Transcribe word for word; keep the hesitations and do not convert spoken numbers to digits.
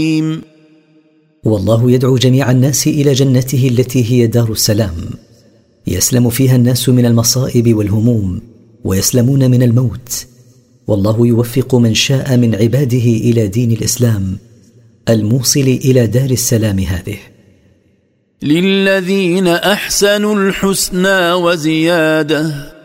والله يدعو جميع الناس إلى جنته التي هي دار السلام، يسلم فيها الناس من المصائب والهموم ويسلمون من الموت، والله يوفق من شاء من عباده إلى دين الإسلام الموصل إلى دار السلام هذه. للذين أحسنوا الحسنى وزيادة